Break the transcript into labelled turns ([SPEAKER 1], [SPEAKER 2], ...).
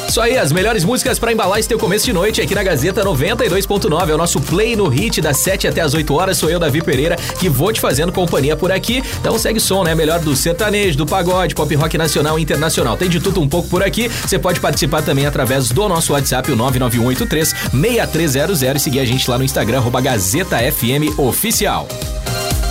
[SPEAKER 1] Isso aí, as melhores músicas pra embalar esse teu começo de noite aqui na Gazeta 92.9. É o nosso Play no Hit das 7 até as 8 horas. Sou eu, Davi Pereira, que vou te fazendo companhia por aqui. Então segue o som, né? Melhor do sertanejo, do pagode, pop rock nacional e internacional. Tem de tudo um pouco por aqui. Você pode participar também através do nosso WhatsApp, o 99183-6300, e seguir a gente lá no Instagram, @GazetaFM Oficial.